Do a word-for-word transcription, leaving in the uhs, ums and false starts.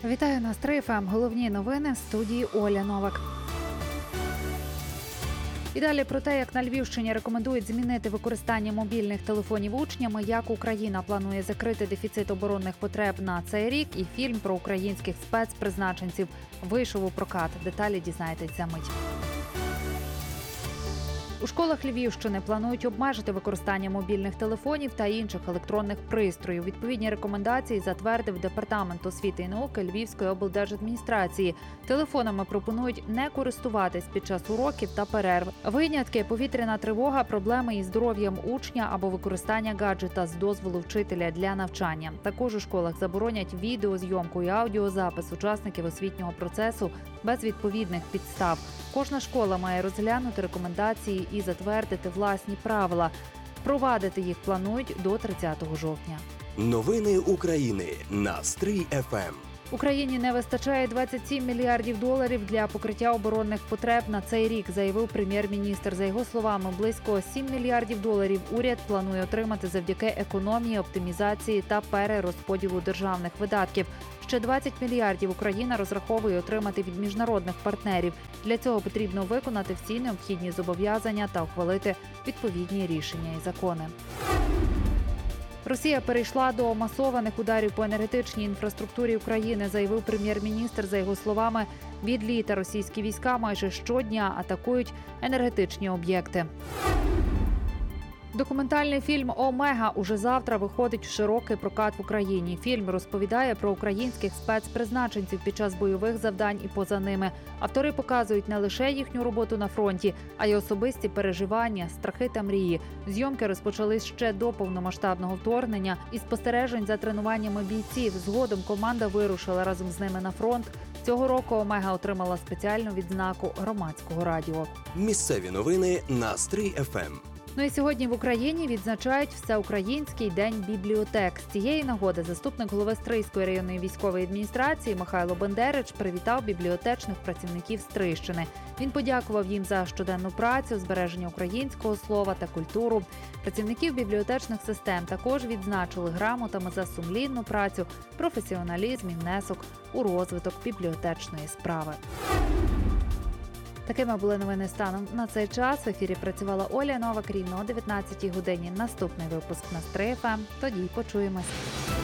Вітаю на Три еф ем. Головні новини в студії Оля Новак. І далі про те, як на Львівщині рекомендують змінити використання мобільних телефонів учнями, як Україна планує закрити дефіцит оборонних потреб на цей рік, і фільм про українських спецпризначенців вийшов у прокат. Деталі дізнаєтесь за мить. У школах Львівщини планують обмежити використання мобільних телефонів та інших електронних пристроїв. Відповідні рекомендації затвердив Департамент освіти і науки Львівської облдержадміністрації. Телефонами пропонують не користуватись під час уроків та перерв. Винятки – повітряна тривога, проблеми із здоров'ям учня або використання гаджета з дозволу вчителя для навчання. Також у школах заборонять відеозйомку і аудіозапис учасників освітнього процесу без відповідних підстав. Кожна школа має розглянути рекомендації і затвердити власні правила. Впровадити їх планують до тридцятого жовтня. Новини України на Три еф ем. Україні не вистачає двадцять сім мільярдів доларів для покриття оборонних потреб на цей рік, заявив прем'єр-міністр. За його словами, близько сім мільярдів доларів уряд планує отримати завдяки економії, оптимізації та перерозподілу державних видатків. Ще двадцять мільярдів Україна розраховує отримати від міжнародних партнерів. Для цього потрібно виконати всі необхідні зобов'язання та ухвалити відповідні рішення і закони. Росія перейшла до масованих ударів по енергетичній інфраструктурі України, заявив прем'єр-міністр. За його словами, від літа російські війська майже щодня атакують енергетичні об'єкти. Документальний фільм «Омега» уже завтра виходить в широкий прокат в Україні. Фільм розповідає про українських спецпризначенців під час бойових завдань і поза ними. Автори показують не лише їхню роботу на фронті, а й особисті переживання, страхи та мрії. Зйомки розпочались ще до повномасштабного вторгнення і спостережень за тренуваннями бійців. Згодом команда вирушила разом з ними на фронт. Цього року «Омега» отримала спеціальну відзнаку громадського радіо. Місцеві новини на Три еф ем. Ну і сьогодні в Україні відзначають Всеукраїнський день бібліотек. З цієї нагоди заступник голови Стрийської районної військової адміністрації Михайло Бендерич привітав бібліотечних працівників Стрийщини. Він подякував їм за щоденну працю, збереження українського слова та культуру. Працівників бібліотечних систем також відзначили грамотами за сумлінну працю, професіоналізм і внесок у розвиток бібліотечної справи. Такими були новини станом на цей час. В ефірі працювала Оля Новак. Рівно о дев'ятнадцятій годині. Наступний випуск на Три еф ем. Тоді почуємось.